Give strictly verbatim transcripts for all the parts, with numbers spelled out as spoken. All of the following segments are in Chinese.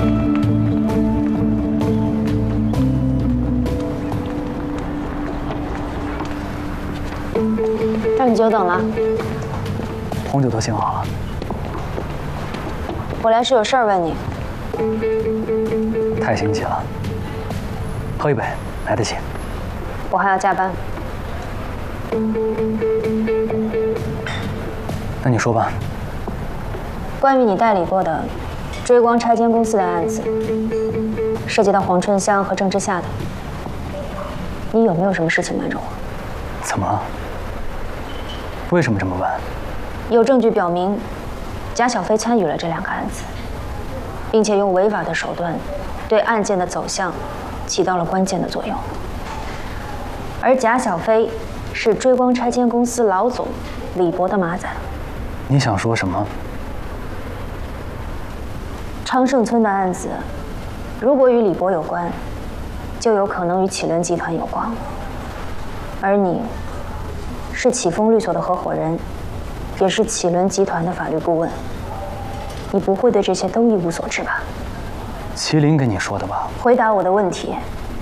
让你久等了。 红酒都醒好了。 我来是有事儿问你。 太新奇了，喝一杯，来得及。 我还要加班。 那你说吧。 关于你代理过的追光拆迁公司的案子，涉及到黄春香和郑之夏的，你有没有什么事情瞒着我？ 怎么了？为什么这么问？ 有证据表明，贾小飞参与了这两个案子，并且用违法的手段，对案件的走向起到了关键的作用。而贾小飞是追光拆迁公司老总李博的马仔。 你想说什么？ 昌盛村的案子，如果与李博有关，就有可能与启伦集团有关。而你，是启丰律所的合伙人，也是启伦集团的法律顾问，你不会对这些都一无所知吧？ 麒麟跟你说的吧？ 回答我的问题。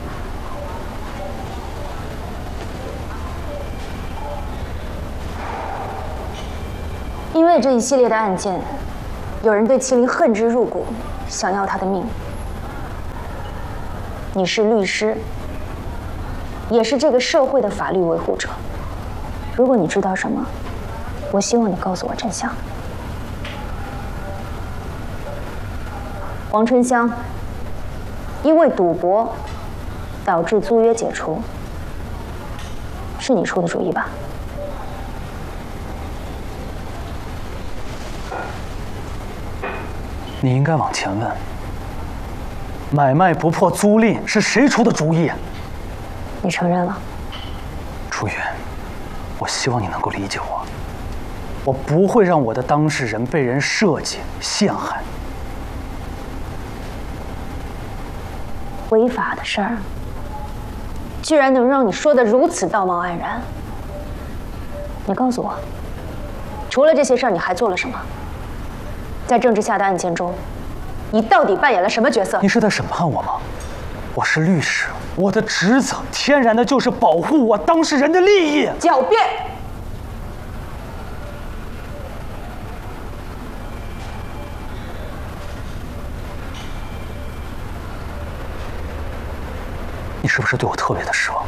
因为这一系列的案件，有人对麒麟恨之入骨，想要他的命。你是律师，也是这个社会的法律维护者。如果你知道什么，我希望你告诉我真相。王春香因为赌博导致租约解除，是你出的主意吧？ 你应该往前问。买卖不破租赁是谁出的主意？ 你承认了？ 楚云，我希望你能够理解我。我不会让我的当事人被人设计陷害。 违法的事儿，居然能让你说得如此道貌岸然。你告诉我，除了这些事儿，你还做了什么？在郑之夏的案件中，你到底扮演了什么角色？ 你是在审判我吗？我是律师，我的职责天然的就是保护我当事人的利益。 狡辩！ 你是不是对我特别的失望？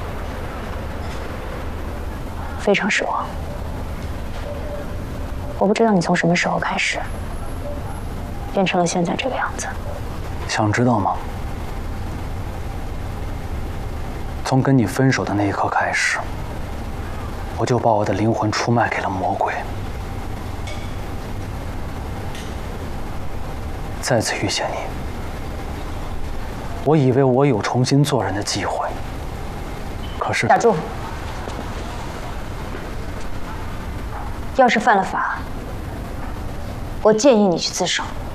非常失望。我不知道你从什么时候开始，变成了现在这个样子。 想知道吗？从跟你分手的那一刻开始，我就把我的灵魂出卖给了魔鬼。再次遇见你，我以为我有重新做人的机会，可是…… 打住！要是犯了法，我建议你去自首。